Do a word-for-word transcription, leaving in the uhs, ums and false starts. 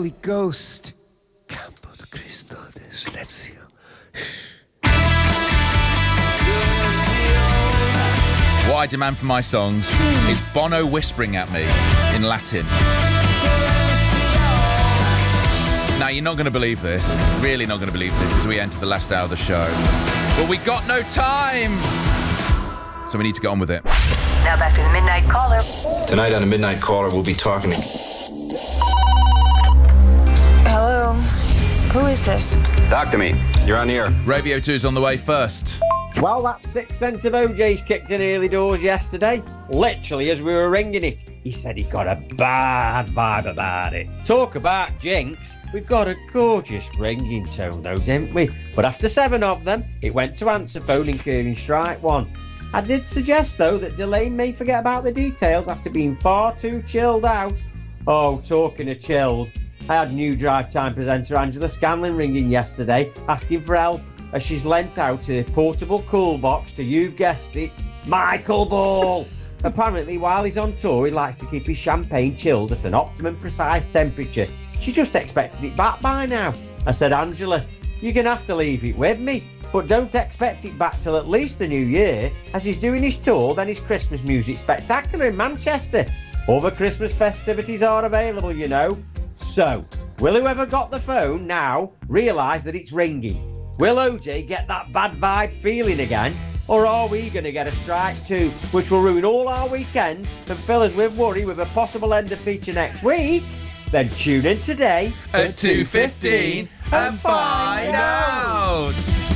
Holy Ghost. Campo de Cristo de Silencio. What I demand for my songs is Bono whispering at me in Latin. Now, you're not going to believe this, really not going to believe this as we enter the last hour of the show. But we got no time! So we need to get on with it. Now back to the Midnight Caller. Tonight on the Midnight Caller, we'll be talking to... Hello? Who is this? Talk to me. You're on the air. Radio two's on the way first. Well, that sixth sense of O J's kicked in early doors yesterday. Literally, as we were ringing it, he said he got a bad vibe about it. Talk about jinx. We've got a gorgeous ringing tone, though, didn't we? But after seven of them, it went to answer phone, including strike one. I did suggest, though, that Delane may forget about the details after being far too chilled out. Oh, talking of chilled, I had new drive time presenter Angela Scanlon ringing yesterday, asking for help, as she's lent out a portable cool box to, you've guessed it, Michael Ball. Apparently, while he's on tour, he likes to keep his champagne chilled at an optimum precise temperature. She just expected it back by now. I said, Angela, you're going to have to leave it with me, but don't expect it back till at least the new year, as he's doing his tour, then his Christmas music spectacular in Manchester. Other Christmas festivities are available, you know. So, will whoever got the phone now realise that it's ringing? Will O J get that bad vibe feeling again? Or are we going to get a strike too, which will ruin all our weekend and fill us with worry with a possible end of feature next week? Then tune in today At two fifteen and find out!